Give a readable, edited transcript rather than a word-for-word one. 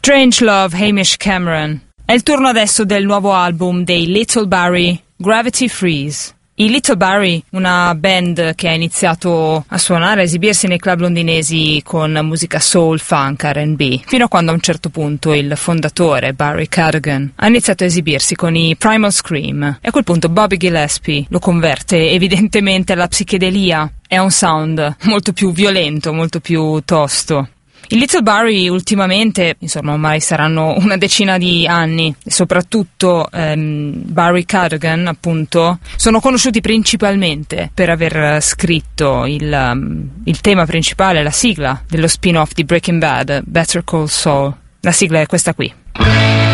Strange Love, Hamish Cameron. È il turno adesso del nuovo album dei Little Barrie, Gravity Freeze. I Little Barrie, una band che ha iniziato a suonare, a esibirsi nei club londinesi con musica soul, funk, R&B, fino a quando a un certo punto il fondatore, Barry Cadogan, ha iniziato a esibirsi con i Primal Scream, e a quel punto Bobby Gillespie lo converte evidentemente alla psichedelia. È un sound molto più violento, molto più tosto. I Little Barrie ultimamente, insomma ormai saranno una decina di anni, e soprattutto Barry Cadogan appunto, sono conosciuti principalmente per aver scritto il tema principale, la sigla dello spin-off di Breaking Bad, Better Call Saul. La sigla è questa qui.